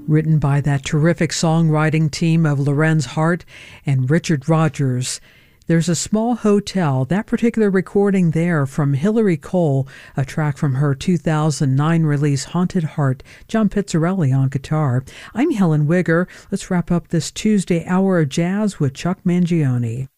written by that terrific songwriting team of Lorenz Hart and Richard Rodgers. There's a Small Hotel, that particular recording there from Hillary Cole, a track from her 2009 release Haunted Heart, John Pizzarelli on guitar. I'm Helen Wigger. Let's wrap up this Tuesday hour of jazz with Chuck Mangione.